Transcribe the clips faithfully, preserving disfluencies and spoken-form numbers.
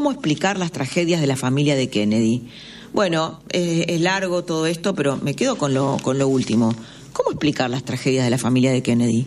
¿cómo explicar las tragedias de la familia de Kennedy? Bueno, eh, es largo todo esto, pero me quedo con lo, con lo último. ¿Cómo explicar las tragedias de la familia de Kennedy?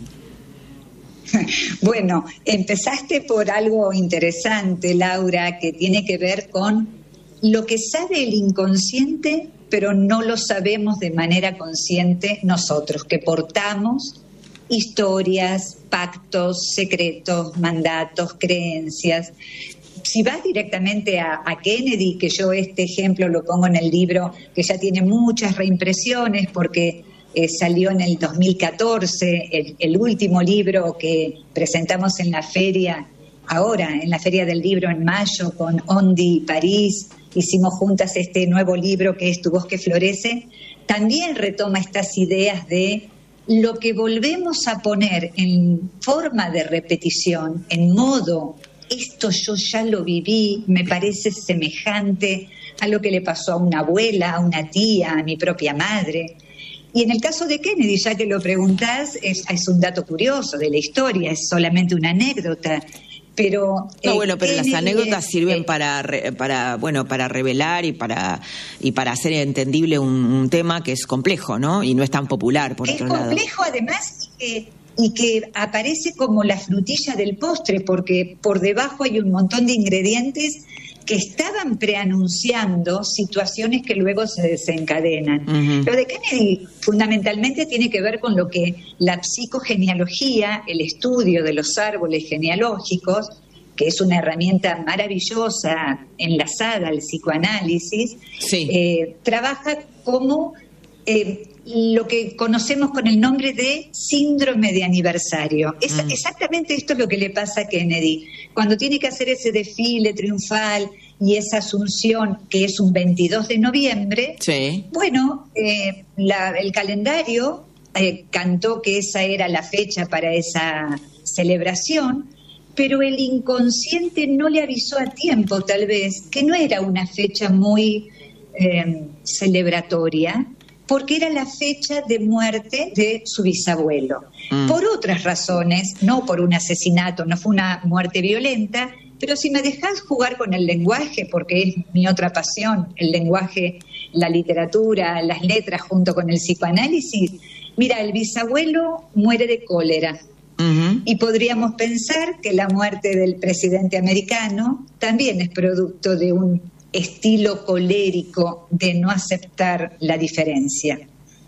Bueno, empezaste por algo interesante, Laura, que tiene que ver con lo que sabe el inconsciente, pero no lo sabemos de manera consciente nosotros, que portamos historias, pactos, secretos, mandatos, creencias. Si vas directamente a, a Kennedy, que yo este ejemplo lo pongo en el libro, que ya tiene muchas reimpresiones porque eh, salió en el dos mil catorce, el, el último libro que presentamos en la feria, ahora en la Feria del Libro en mayo con Ondi París, hicimos juntas este nuevo libro que es Tu voz que florece, también retoma estas ideas de lo que volvemos a poner en forma de repetición, en modo, esto yo ya lo viví, me parece semejante a lo que le pasó a una abuela, a una tía, a mi propia madre. Y en el caso de Kennedy, ya que lo preguntás, es, es un dato curioso de la historia, es solamente una anécdota. Pero no, bueno, pero Kennedy las anécdotas es, sirven eh, para para bueno para revelar y para y para hacer entendible un, un tema que es complejo, ¿no? Y no es tan popular, por es otro lado. Es complejo, además, y que, y que aparece como la frutilla del postre, porque por debajo hay un montón de ingredientes que estaban preanunciando situaciones que luego se desencadenan. Uh-huh. Lo de Kennedy fundamentalmente tiene que ver con lo que la psicogenealogía, el estudio de los árboles genealógicos, que es una herramienta maravillosa enlazada al psicoanálisis, sí. eh, trabaja como eh, lo que conocemos con el nombre de síndrome de aniversario. Es mm. exactamente esto es lo que le pasa a Kennedy. Cuando tiene que hacer ese desfile triunfal y esa asunción, que es un veintidós de noviembre, sí. bueno, eh, la, el calendario eh, cantó que esa era la fecha para esa celebración, pero el inconsciente no le avisó a tiempo, tal vez, que no era una fecha muy eh, celebratoria, porque era la fecha de muerte de su bisabuelo. Mm. Por otras razones, no por un asesinato, no fue una muerte violenta, pero si me dejás jugar con el lenguaje, porque es mi otra pasión, el lenguaje, la literatura, las letras junto con el psicoanálisis, mira, el bisabuelo muere de cólera. Uh-huh. Y podríamos pensar que la muerte del presidente americano también es producto de un estilo colérico de no aceptar la diferencia.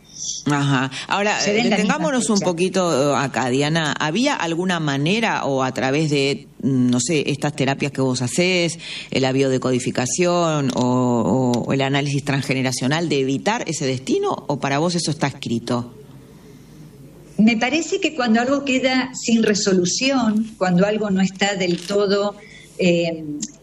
Ajá. Ahora, detengámonos un poquito acá, Diana. ¿Había alguna manera o a través de, no sé, estas terapias que vos hacés, la biodecodificación o, o el análisis transgeneracional de evitar ese destino, o para vos eso está escrito? Me parece que cuando algo queda sin resolución, cuando algo no está del todo eh,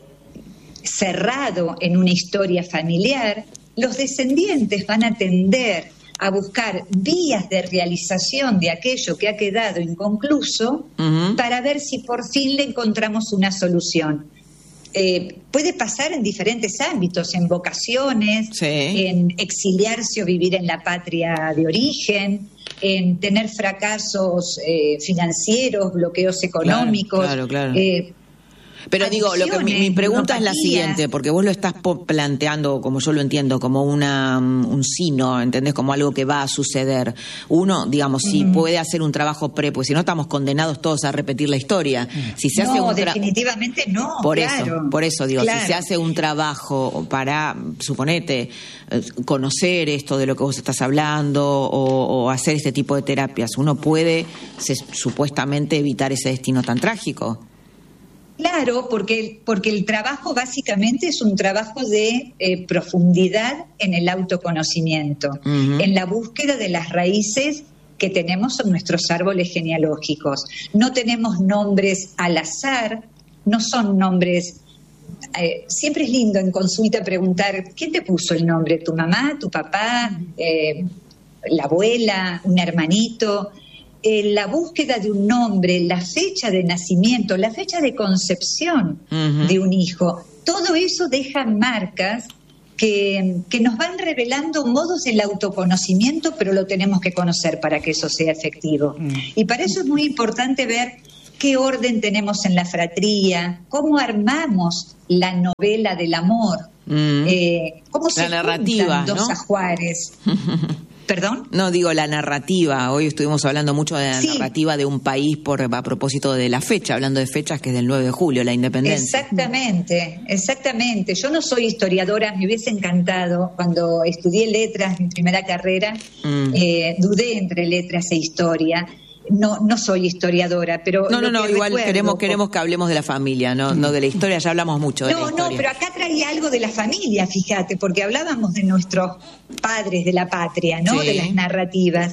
cerrado en una historia familiar, los descendientes van a tender a buscar vías de realización de aquello que ha quedado inconcluso uh-huh. para ver si por fin le encontramos una solución. Eh, puede pasar en diferentes ámbitos, en vocaciones, sí. en exiliarse o vivir en la patria de origen, en tener fracasos eh, financieros, bloqueos económicos. Claro, claro, claro. Eh, Pero digo, lo que mi, mi pregunta es la siguiente, porque vos lo estás planteando, como yo lo entiendo, como una un sino, ¿entendés? Como algo que va a suceder. Uno, digamos, sí mm. puede hacer un trabajo pre, porque si no estamos condenados todos a repetir la historia. Si se no, hace un tra- definitivamente no. Por claro, eso, por eso digo, claro. si se hace un trabajo para, suponete, conocer esto de lo que vos estás hablando o, o hacer este tipo de terapias, uno puede se, supuestamente evitar ese destino tan trágico. Claro, porque, porque el trabajo básicamente es un trabajo de eh, profundidad en el autoconocimiento, uh-huh. en la búsqueda de las raíces que tenemos en nuestros árboles genealógicos. No tenemos nombres al azar, no son nombres... Eh, siempre es lindo en consulta preguntar, ¿quién te puso el nombre? ¿Tu mamá, tu papá, eh, la abuela, un hermanito? Eh, la búsqueda de un nombre, la fecha de nacimiento, la fecha de concepción uh-huh. de un hijo, todo eso deja marcas que, que nos van revelando modos del autoconocimiento, pero lo tenemos que conocer para que eso sea efectivo. Uh-huh. Y para eso es muy importante ver qué orden tenemos en la fratría, cómo armamos la novela del amor, mm. eh, cómo se la narrativa, juntan dos ¿no? ajuares. ¿Perdón? No, digo la narrativa. Hoy estuvimos hablando mucho de la sí. narrativa de un país por a propósito de la fecha, hablando de fechas que es del nueve de julio, la independencia. Exactamente, exactamente. Yo no soy historiadora, me hubiese encantado. Cuando estudié letras, mi primera carrera, mm. eh, dudé entre letras e historia. No, no soy historiadora, pero no, no, no, igual recuerdo, queremos queremos que hablemos de la familia, no, no de la historia. Ya hablamos mucho de no, la historia. No, pero acá traía algo de la familia, fíjate, porque hablábamos de nuestros padres de la patria, ¿no? Sí. De las narrativas.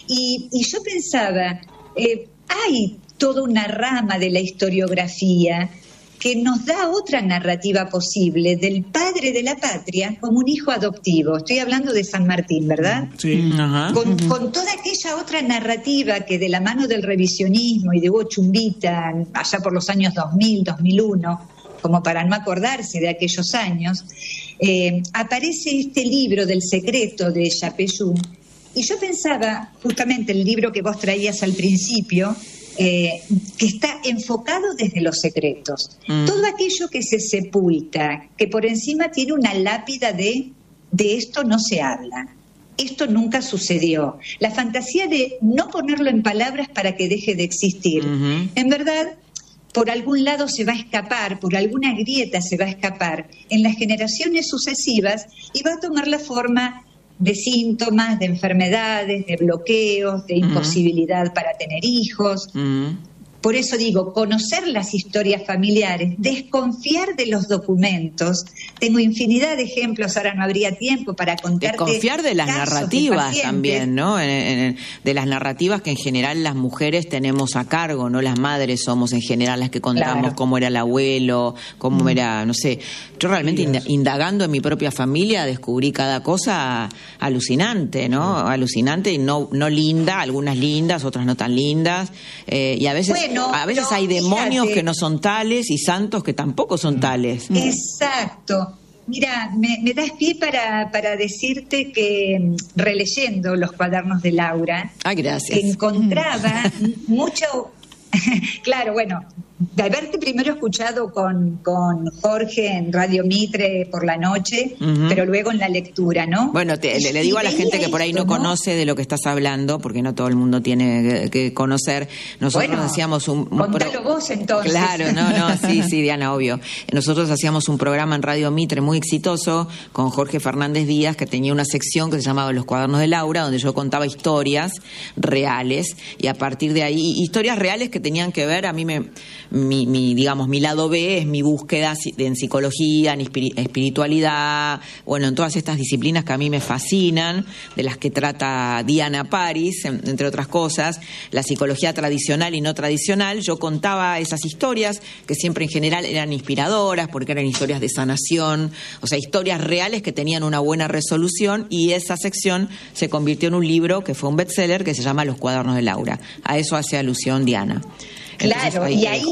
Y, y yo pensaba, eh, hay toda una rama de la historiografía que nos da otra narrativa posible del padre de la patria como un hijo adoptivo. Estoy hablando de San Martín, ¿verdad? Sí. Ajá. Con, uh-huh. con toda aquella otra narrativa que de la mano del revisionismo y de Hugo Chumbita, allá por los años dos mil, dos mil uno, como para no acordarse de aquellos años, eh, aparece este libro del secreto de Chapeyún. Y yo pensaba, justamente el libro que vos traías al principio, Eh, que está enfocado desde los secretos. Mm. Todo aquello que se sepulta, que por encima tiene una lápida de de esto no se habla, esto nunca sucedió. La fantasía de no ponerlo en palabras para que deje de existir. Mm-hmm. En verdad, por algún lado se va a escapar, por alguna grieta se va a escapar en las generaciones sucesivas y va a tomar la forma de síntomas, de enfermedades, de bloqueos, de imposibilidad uh-huh. para tener hijos. Uh-huh. Por eso digo, conocer las historias familiares, desconfiar de los documentos. Tengo infinidad de ejemplos, ahora no habría tiempo para contarte. Desconfiar de las narrativas de también, ¿no? En, en, de las narrativas que en general las mujeres tenemos a cargo, no las madres somos en general las que contamos claro. cómo era el abuelo, cómo mm. era, no sé. Yo realmente Dios. indagando en mi propia familia descubrí cada cosa alucinante, ¿no? Mm. Alucinante y no, no linda, algunas lindas, otras no tan lindas. Eh, y a veces... Bueno, A veces no, hay demonios fíjate. que no son tales y santos que tampoco son tales. Exacto. Mira, me, me das pie para, para decirte que releyendo los cuadernos de Laura, ah, gracias. que encontraba mucho... Claro, bueno, de haberte primero escuchado con, con Jorge en Radio Mitre por la noche, uh-huh. pero luego en la lectura, ¿no? Bueno, te, le, le digo a la gente que por ahí no, no conoce de lo que estás hablando, porque no todo el mundo tiene que, que conocer. Nosotros bueno, hacíamos un... un contalo pro... vos entonces. Claro, no, no, sí, sí, Diana, obvio. Nosotros hacíamos un programa en Radio Mitre muy exitoso con Jorge Fernández Díaz, que tenía una sección que se llamaba Los Cuadernos de Laura, donde yo contaba historias reales, y a partir de ahí, historias reales que tenían que ver, a mí me... Mi, mi, digamos, mi lado B es mi búsqueda en psicología, en espiritualidad, bueno, en todas estas disciplinas que a mí me fascinan, de las que trata Diana Paris, entre otras cosas, la psicología tradicional y no tradicional. Yo contaba esas historias que siempre en general eran inspiradoras, porque eran historias de sanación, o sea, historias reales que tenían una buena resolución, y esa sección se convirtió en un libro que fue un bestseller que se llama Los Cuadernos de Laura. A eso hace alusión Diana. Entonces, claro, ahí y ahí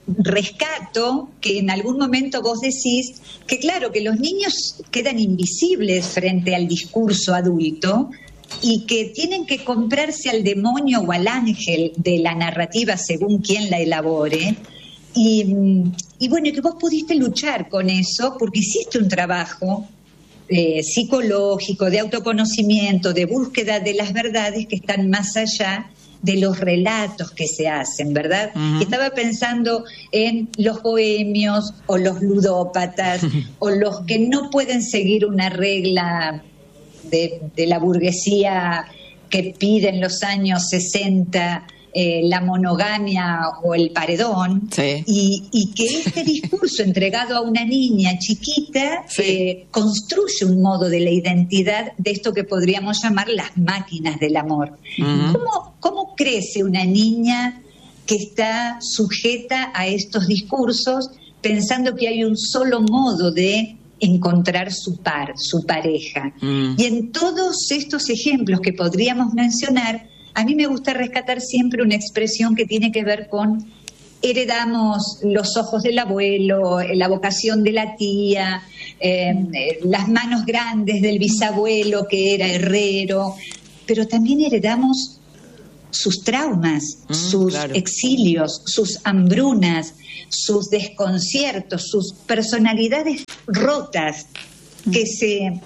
rescato que en algún momento vos decís que claro, que los niños quedan invisibles frente al discurso adulto y que tienen que comprarse al demonio o al ángel de la narrativa según quien la elabore. Y, y bueno, que vos pudiste luchar con eso porque hiciste un trabajo eh, psicológico, de autoconocimiento, de búsqueda de las verdades que están más allá de los relatos que se hacen, ¿verdad? Uh-huh. Estaba pensando en los bohemios o los ludópatas o los que no pueden seguir una regla de, de la burguesía que pide en los años sesenta eh, la monogamia o el paredón, sí. y, y que este discurso entregado a una niña chiquita sí. eh, construye un modo de la identidad de esto que podríamos llamar las máquinas del amor. Uh-huh. ¿Cómo, cómo crece una niña que está sujeta a estos discursos pensando que hay un solo modo de encontrar su par, su pareja? Uh-huh. Y en todos estos ejemplos que podríamos mencionar, a mí me gusta rescatar siempre una expresión que tiene que ver con heredamos los ojos del abuelo, la vocación de la tía, eh, las manos grandes del bisabuelo que era herrero, pero también heredamos sus traumas, mm, sus claro. exilios, sus hambrunas, sus desconciertos, sus personalidades rotas que se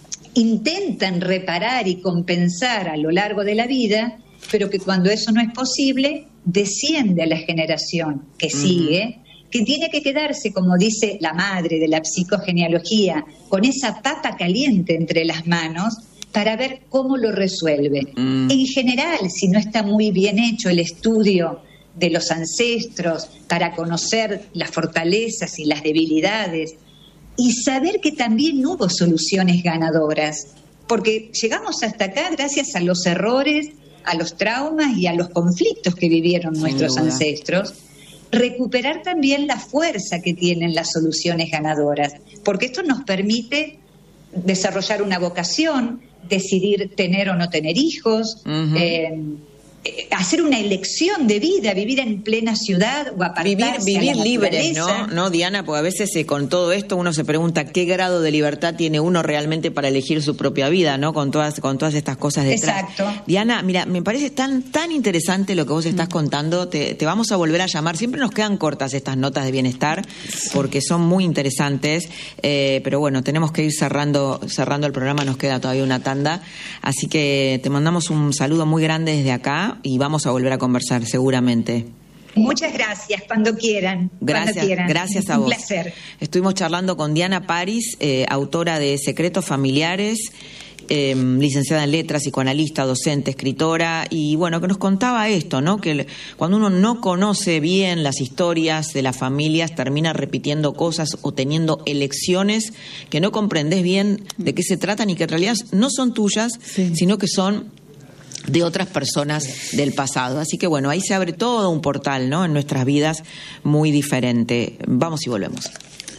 intentan reparar y compensar a lo largo de la vida, pero que cuando eso no es posible, desciende a la generación que sigue, uh-huh. que tiene que quedarse, como dice la madre de la psicogenealogía, con esa papa caliente entre las manos para ver cómo lo resuelve. Uh-huh. En general, si no está muy bien hecho el estudio de los ancestros para conocer las fortalezas y las debilidades, y saber que también hubo soluciones ganadoras, porque llegamos hasta acá gracias a los errores, a los traumas y a los conflictos que vivieron Sin nuestros duda. ancestros, recuperar también la fuerza que tienen las soluciones ganadoras, porque esto nos permite desarrollar una vocación, decidir tener o no tener hijos, uh-huh. eh, hacer una elección de vida, vivir en plena ciudad o apartarse vivir, vivir a la libres, ¿no? ¿no, Diana? Porque a veces eh, con todo esto uno se pregunta qué grado de libertad tiene uno realmente para elegir su propia vida, ¿no? Con todas, con todas estas cosas detrás. Exacto. Diana, mira, me parece tan, tan interesante lo que vos estás mm. contando. Te, te vamos a volver a llamar. Siempre nos quedan cortas estas notas de bienestar porque son muy interesantes. Eh, pero bueno, tenemos que ir cerrando, cerrando el programa. Nos queda todavía una tanda. Así que te mandamos un saludo muy grande desde acá. Y vamos a volver a conversar seguramente. Muchas gracias, cuando quieran. Gracias, cuando quieran. gracias a Un vos. Un placer. Estuvimos charlando con Diana Paris, eh, autora de Secretos Familiares, eh, licenciada en Letras, psicoanalista, docente, escritora, y bueno, que nos contaba esto, ¿no? Que cuando uno no conoce bien las historias de las familias, termina repitiendo cosas o teniendo elecciones que no comprendés bien de qué se tratan y que en realidad no son tuyas, sí. sino que son de otras personas del pasado. Así que bueno, ahí se abre todo un portal, ¿no? En nuestras vidas muy diferente. Vamos y volvemos.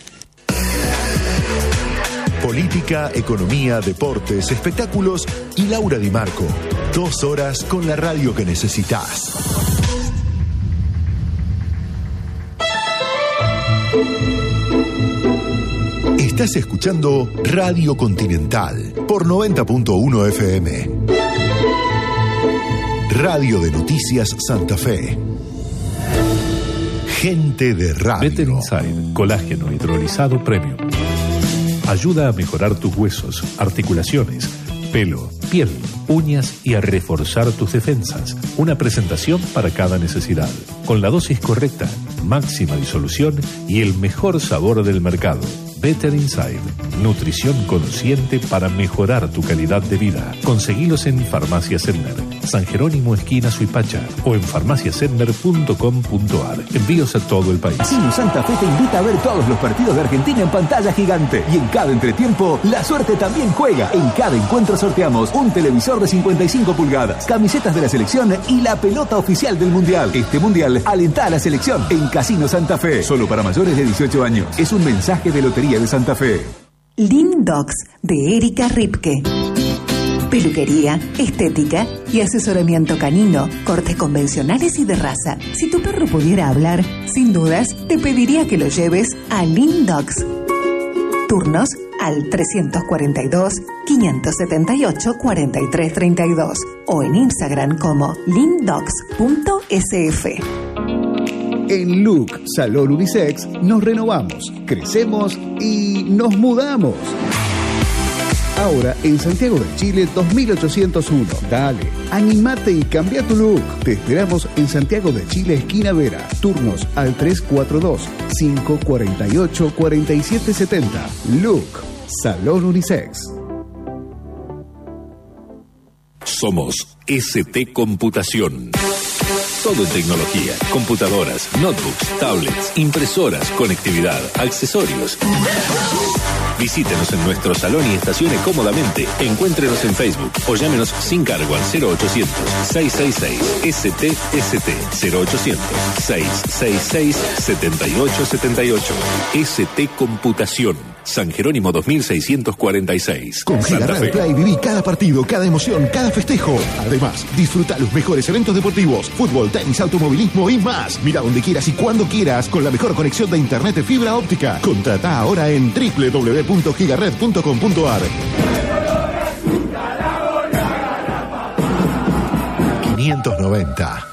Política, economía, deportes, espectáculos y Laura Di Marco. Dos horas con la radio que necesitas. Estás escuchando Radio Continental por noventa punto uno F M. Radio de Noticias Santa Fe. Gente de radio. Better Inside, colágeno hidrolizado premium. Ayuda a mejorar tus huesos, articulaciones, pelo, piel, uñas y a reforzar tus defensas. Una presentación para cada necesidad. Con la dosis correcta, máxima disolución y el mejor sabor del mercado. Better Inside, nutrición consciente para mejorar tu calidad de vida. Conseguilos en Farmacia Sedmer, San Jerónimo esquina Suipacha o en farmacia sedmer punto com punto a r. Envíos a todo el país. Casino Santa Fe te invita a ver todos los partidos de Argentina en pantalla gigante. Y en cada entretiempo, la suerte también juega. En cada encuentro sorteamos un televisor de cincuenta y cinco pulgadas, camisetas de la selección y la pelota oficial del Mundial. Este Mundial alenta a la selección en Casino Santa Fe. Solo para mayores de dieciocho años. Es un mensaje de Lotería de Santa Fe. Lindox de Erika Ripke. Peluquería, estética y asesoramiento canino, cortes convencionales y de raza. Si tu perro pudiera hablar, sin dudas, te pediría que lo lleves a Lindox. Turnos al trescientos cuarenta y dos, quinientos setenta y ocho, cuarenta y tres treinta y dos o en Instagram como lindox punto s f. En Look Salón Unisex nos renovamos, crecemos y nos mudamos. Ahora en Santiago de Chile dos mil ochocientos uno. Dale, animate y cambia tu look. Te esperamos en Santiago de Chile, esquina Vera. Turnos al tres cuatro dos, cinco cuatro ocho, cuatro siete siete cero. Look Salón Unisex. Somos S T Computación. Todo en tecnología, computadoras, notebooks, tablets, impresoras, conectividad, accesorios. Visítenos en nuestro salón y estacione cómodamente. Encuéntrenos en Facebook o llámenos sin cargo al cero ochocientos, seiscientos sesenta y seis S T S T cero ochocientos, seiscientos sesenta y seis, setenta y ocho setenta y ocho. S T Computación. San Jerónimo dos mil seiscientos cuarenta y seis. Con Giga Play viví cada partido, cada emoción, cada festejo. Además, disfruta los mejores eventos deportivos, fútbol, tenis, automovilismo y más. Mira donde quieras y cuando quieras con la mejor conexión de internet de fibra óptica. Contrata ahora en doble u doble u doble u punto gigared punto com punto a r. quinientos noventa.